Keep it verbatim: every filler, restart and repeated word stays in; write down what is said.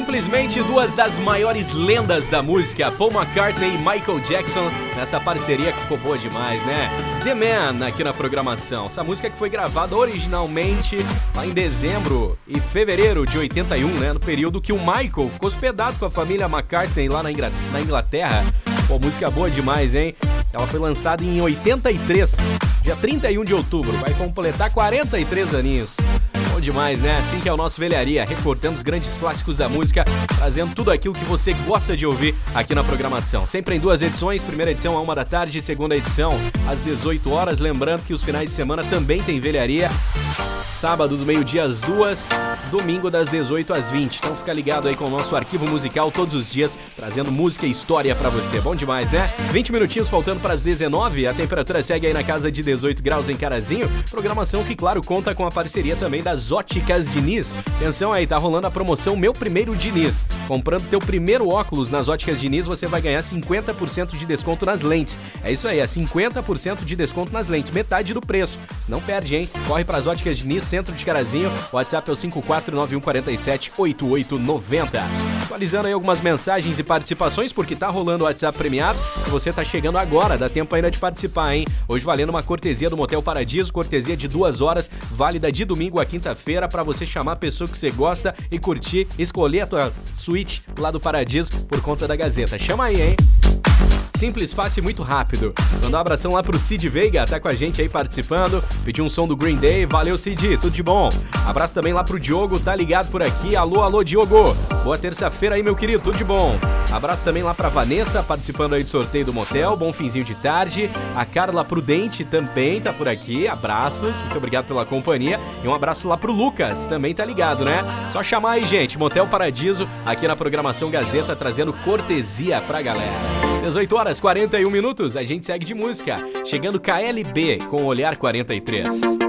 Simplesmente duas das maiores lendas da música, Paul McCartney e Michael Jackson, nessa parceria que ficou boa demais, né? The Man aqui na programação. Essa música que foi gravada originalmente lá em dezembro e fevereiro de oitenta e um, né? No período que o Michael ficou hospedado com a família McCartney lá na Inglaterra. Pô, música boa demais, hein? Ela foi lançada em oitenta e três, dia trinta e um de outubro, vai completar quarenta e três aninhos. Bom demais, né? Assim que é o nosso Velharia, recortando os grandes clássicos da música, trazendo tudo aquilo que você gosta de ouvir aqui na programação. Sempre em duas edições, primeira edição à uma da tarde, segunda edição às dezoito horas. Lembrando que os finais de semana também tem Velharia. Sábado do meio-dia às duas, domingo das dezoito às vinte. Então fica ligado aí com o nosso arquivo musical todos os dias, trazendo música e história pra você. Bom demais, né? vinte minutinhos faltando para as dezenove, a temperatura segue aí na casa de dezoito graus em Carazinho. Programação que, claro, conta com a parceria também das Óticas Diniz. Atenção aí, tá rolando a promoção Meu Primeiro Diniz. Comprando teu primeiro óculos nas Óticas Diniz, você vai ganhar cinquenta por cento de desconto nas lentes. É isso aí, é cinquenta por cento de desconto nas lentes, metade do preço. Não perde, hein? Corre pras Óticas Diniz, centro de Carazinho. O WhatsApp é o cinco quatro nove um quatro sete oito oito nove zero. Atualizando aí algumas mensagens e participações, porque tá rolando o WhatsApp premiado. Se você tá chegando agora, dá tempo ainda de participar, hein? Hoje valendo uma cortesia do Motel Paradiso, cortesia de duas horas, válida de domingo a quinta-feira, pra você chamar a pessoa que você gosta e curtir, escolher a tua suíte lá do Paradiso por conta da Gazeta. Chama aí, hein? Simples, fácil e muito rápido. Mandar um abração lá pro Cid Veiga, tá com a gente aí participando. Pediu um som do Green Day. Valeu, Cid, tudo de bom. Abraço também lá pro Diogo, tá ligado por aqui. Alô, alô, Diogo. Boa terça-feira aí, meu querido, tudo de bom. Abraço também lá pra Vanessa, participando aí do sorteio do motel. Bom finzinho de tarde. A Carla Prudente também tá por aqui. Abraços, muito obrigado pela companhia. E um abraço lá pro Lucas, também tá ligado, né? Só chamar aí, gente. Motel Paradiso, aqui na programação Gazeta, trazendo cortesia pra galera. dezoito horas, quarenta e um minutos, a gente segue de música. Chegando K L B com Olhar quarenta e três.